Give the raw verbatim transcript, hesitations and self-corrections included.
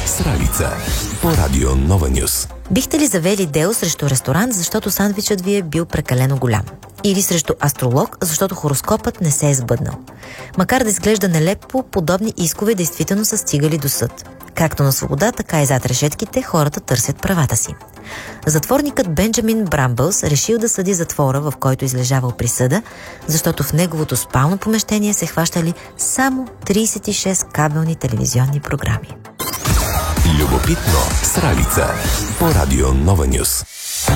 Сралица по радио Нова Нюс. Бихте ли завели дело срещу ресторант, защото сандвичът ви е бил прекалено голям? Или срещу астролог, защото хороскопът не се е сбъднал? Макар да изглежда нелепо, подобни искове действително са стигали до съд. Както на свобода, така и зад решетките хората търсят правата си. Затворникът Бенджамин Брамбълс решил да съди затвора, в който излежавал присъда, защото в неговото спално помещение се хващали само трийсет и шест кабелни телевизионни програми. Любопитно Сралица по радио Нова Нюс.